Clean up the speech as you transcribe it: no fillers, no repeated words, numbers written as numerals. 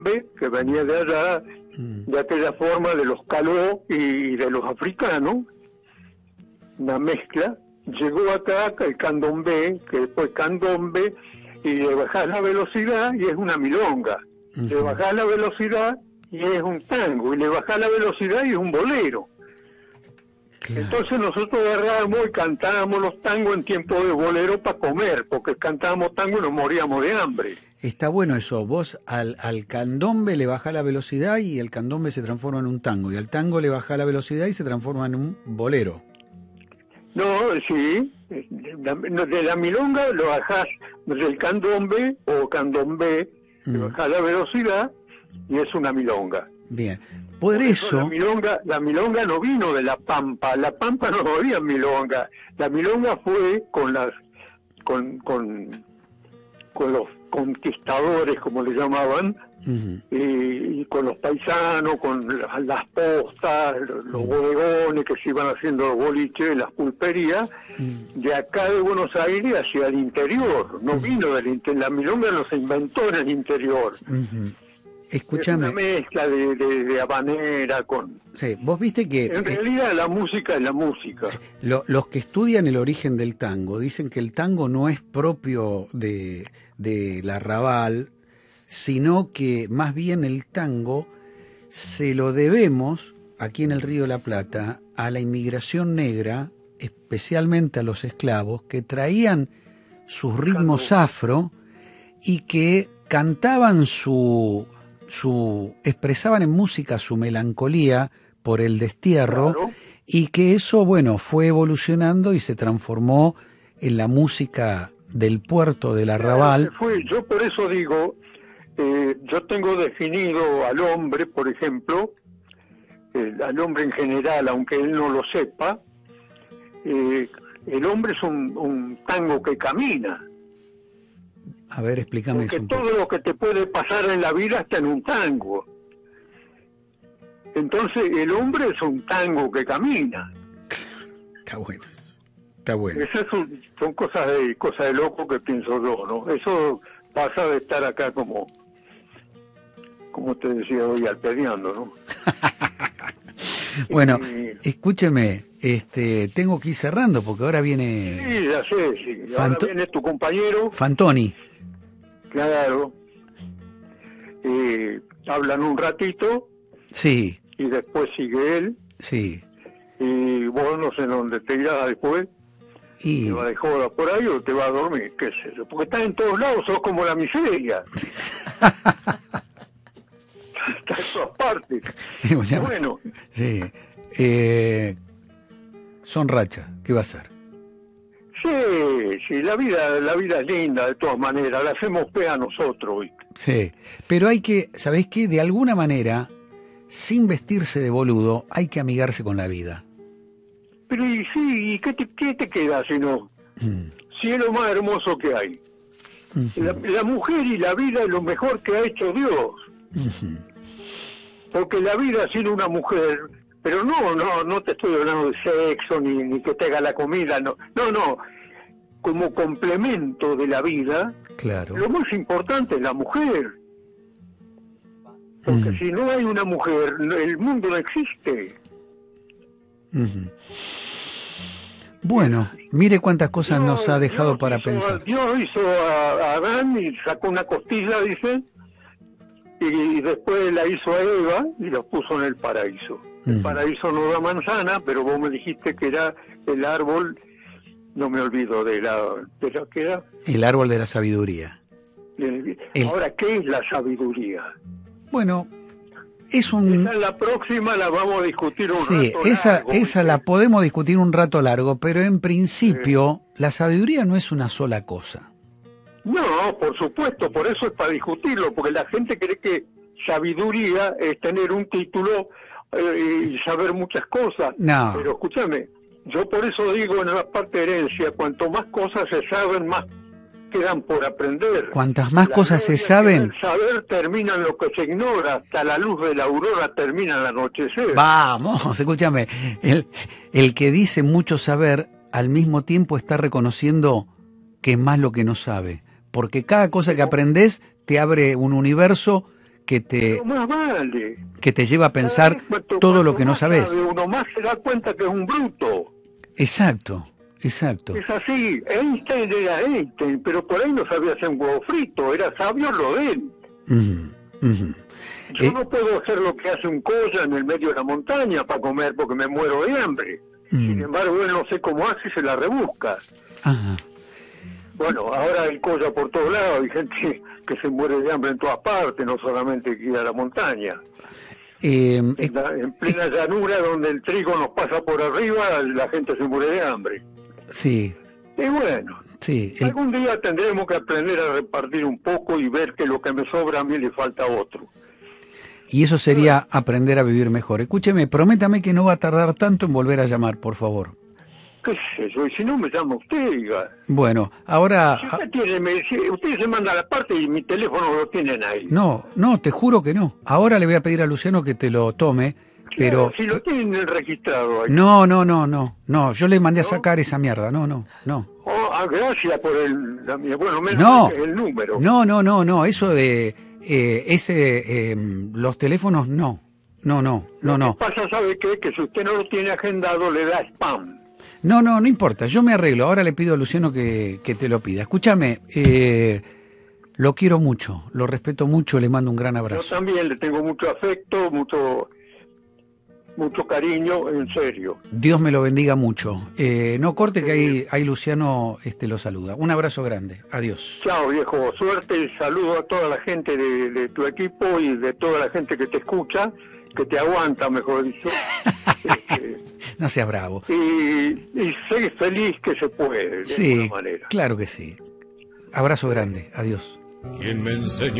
que venía de allá, de aquella forma de los caló y de los africanos, una mezcla. Llegó acá el candombe, que después candombe, y le bajás la velocidad y es una milonga. Le bajás la velocidad y es un tango, y le bajás la velocidad y es un bolero. Claro. Entonces nosotros agarrábamos y cantábamos los tangos en tiempo de bolero para comer, porque cantábamos tango y nos moríamos de hambre. Está bueno eso, vos al candombe le bajás la velocidad y el candombe se transforma en un tango, y al tango le bajás la velocidad y se transforma en un bolero. No, sí, de la milonga lo bajás del candombe o candombe, le bajás la velocidad y es una milonga. Bien, por eso la milonga no vino de la Pampa no había milonga, la milonga fue con los conquistadores, como le llamaban, y con los paisanos, con las postas, los bodegones que se iban haciendo los boliches, las pulperías, de acá de Buenos Aires hacia el interior, no vino del interior, la milonga no se inventó en el interior. Escúchame. Es una mezcla de habanera con... Sí, vos viste que... En realidad la música es la música. Sí, los que estudian el origen del tango dicen que el tango no es propio del arrabal, sino que más bien el tango se lo debemos, aquí en el Río de la Plata, a la inmigración negra, especialmente a los esclavos, que traían sus ritmos afro y que cantaban expresaban en música su melancolía por el destierro, claro, y que eso, bueno, fue evolucionando y se transformó en la música del puerto del arrabal. Yo por eso digo, yo tengo definido al hombre, por ejemplo, al hombre en general, aunque él no lo sepa, el hombre es un tango que camina. A ver, explícame eso un poco. Porque todo lo que te puede pasar en la vida está en un tango. Entonces el hombre es un tango que camina. Está bueno eso. Está bueno. Esas son cosas de loco que pienso yo, ¿no? Eso pasa de estar acá como te decía hoy, alterneando, ¿no? Bueno, escúcheme, tengo que ir cerrando porque ahora viene... Sí, ya sé, sí. Ahora viene tu compañero. Fantoni. Claro. Hablan un ratito. Sí. Y después sigue él. Sí. Y vos no sé dónde te irás después. Y... ¿Te va de joda por ahí o te va a dormir? ¿Qué sé yo? Porque estás en todos lados, sos como la miseria. Está en todas partes. Bueno. Sí. Son rachas, ¿qué va a ser? Sí, la vida es linda de todas maneras, la hacemos fea a nosotros, ¿viste? Sí, pero hay que, ¿sabés qué? De alguna manera, sin vestirse de boludo, hay que amigarse con la vida. Pero ¿y qué te queda si no? Si es lo más hermoso que hay. La mujer y la vida es lo mejor que ha hecho Dios. Porque la vida sin una mujer, pero no te estoy hablando de sexo ni que te haga la comida, no, como complemento de la vida, claro, lo más importante es la mujer. Porque si no hay una mujer, el mundo no existe. Bueno, mire cuántas cosas nos ha dejado para pensar. Dios hizo a Adán y sacó una costilla, dice, y después la hizo a Eva y los puso en el paraíso. El paraíso no da manzana, pero vos me dijiste que era el árbol, no me olvido de ¿qué era? El árbol de la sabiduría. Ahora, ¿qué es la sabiduría? Bueno, es un... La próxima la vamos a discutir un rato largo. Esa la podemos discutir un rato largo, pero en principio la sabiduría no es una sola cosa. No, por supuesto, por eso es para discutirlo, porque la gente cree que sabiduría es tener un título y saber muchas cosas. No. Pero escúchame, yo por eso digo en la parte de herencia, cuanto más cosas se saben, más quedan por aprender. Cuantas más cosas se saben... El saber termina en lo que se ignora, hasta la luz de la aurora termina al anochecer. Vamos, escúchame, el que dice mucho saber, al mismo tiempo está reconociendo que es más lo que no sabe. Porque cada cosa que aprendes te abre un universo Pero más vale. que te lleva a pensar todo lo que no sabes. Uno más se da cuenta que es un bruto. Exacto, exacto. Es así. Einstein era Einstein, pero por ahí no sabía hacer un huevo frito. Era sabio lo de él. Yo no puedo hacer lo que hace un colla en el medio de la montaña para comer porque me muero de hambre. Sin embargo, él no sé cómo hace y se la rebusca. Ajá. Bueno, ahora hay colla por todos lados, hay gente que se muere de hambre en todas partes, no solamente que ir a la montaña. En plena llanura donde el trigo nos pasa por arriba, la gente se muere de hambre. Sí. Y bueno, sí, algún día tendremos que aprender a repartir un poco y ver que lo que me sobra a mí le falta a otro. Y eso sería aprender a vivir mejor. Escúcheme, prométame que no va a tardar tanto en volver a llamar, por favor. ¿Qué es eso? Y si no me llama usted, diga. Bueno, ahora... Si usted se manda la parte y mi teléfono lo tienen ahí. No, te juro que no. Ahora le voy a pedir a Luciano que te lo tome, pero... Si lo tienen registrado ahí. No, yo le mandé a sacar esa mierda, no. Gracias por bueno, menos No, el número. No, eso de los teléfonos, no. Lo que pasa, ¿sabe qué? Que si usted no lo tiene agendado, le da spam. No importa, yo me arreglo. Ahora le pido a Luciano que te lo pida. Escúchame, lo quiero mucho, lo respeto mucho, le mando un gran abrazo. Yo también le tengo mucho afecto, mucho cariño, en serio. Dios me lo bendiga mucho. No corte que ahí Luciano lo saluda. Un abrazo grande, adiós. Chao, viejo, suerte y saludo a toda la gente de tu equipo y de toda la gente que te escucha, que te aguanta, mejor dicho. No seas bravo. Y sé feliz que se puede, de alguna manera. Claro que sí. Abrazo grande, adiós. ¿Quién me enseñó?